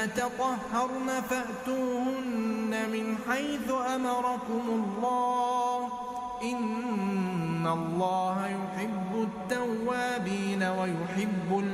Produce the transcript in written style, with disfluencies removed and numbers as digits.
تطهرن فأتوهن من حيث أمركم الله إن الله يحب التوابين ويحب